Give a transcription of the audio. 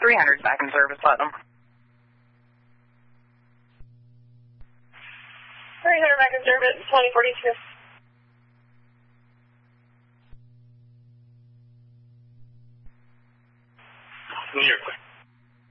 300 back in service, Putnam. 300 back in service, 2042. New York.